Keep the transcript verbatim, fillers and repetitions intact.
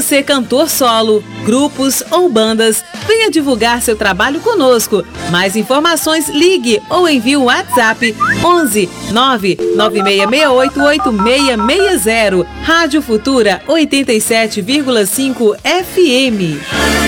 você, cantor solo, grupos ou bandas, venha divulgar seu trabalho conosco. Mais informações, ligue ou envie o WhatsApp onze nove nove seis seis oito oito seis seis zero. Rádio Futura oitenta e sete vírgula cinco F M.